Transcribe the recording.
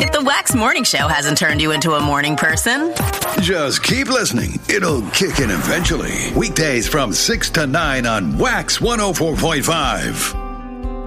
If the Wax Morning Show hasn't turned you into a morning person, just keep listening. It'll kick in eventually. Weekdays from 6 to 9 on Wax 104.5.